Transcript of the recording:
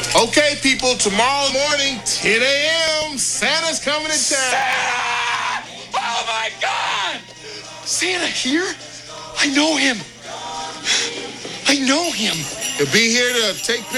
Okay, people, tomorrow morning, 10 a.m., Santa's coming to town. Santa! Oh my God! Santa here? I know him. I know him. He'll be here to take pictures.